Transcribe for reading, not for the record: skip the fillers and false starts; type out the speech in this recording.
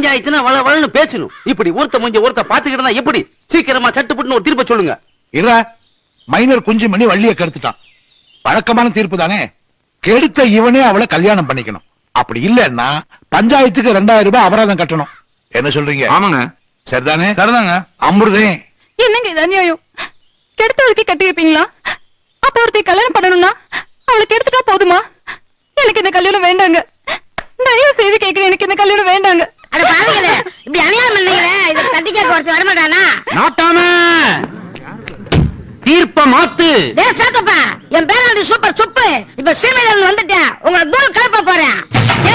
பஞ்சாயத்துனா வளன்னு பேசணும். இப்படி ஒருத்த முடிஞ்ச ஒருத்த பாத்துக்கிட்டு தான் எப்படி சீக்கிரமா சட்டுப்பட்டு ஒரு தீர்ப்பை சொல்லுங்க. இல்ல மைனர் குஞ்சு மணி வள்ளிய கெடுத்துட்டான். வழக்கமான தீர்ப்பு தானே. கெடுத்த இவனே அவளை கல்யாணம் பண்ணிக்கணும். அப்படி இல்லன்னா பஞ்சாயத்துக்கு 2000 ரூபாய் அபராதம் கட்டணும். என்ன சொல்றீங்க? ஆமாங்க. சரிதானே? சரிதாங்க. அமிர்தே, என்னங்க இது அநியாயம்? கெடுத்தவளுக்கு கட்டி வைப்பீங்களா? அப்ப ஒருத்தி கல்யாணம் பண்ணணும்னா அவளுக்கு எடுத்துட்டா போதுமா? எனக்கு இந்த கல்யாணம் வேண்டாங்க. தயவு செய்து கேட்கிறேன், எனக்கு இந்த கல்யாணம் வேண்டாங்க. அட பாருங்களே, இப்படி அநியாயம் பண்ணீங்களே, இத கட்டிக்க ஒருத்தர் வரமாட்டானா? நாட்டாம தீர்ப்ப மாத்து. டேய் சாத்தப்பா, என் பேராண்டி சூப்பர் சுப்பு. இப்ப சீமையில வந்துட்டேன். உங்களை தூள் கலப்ப போறேன்.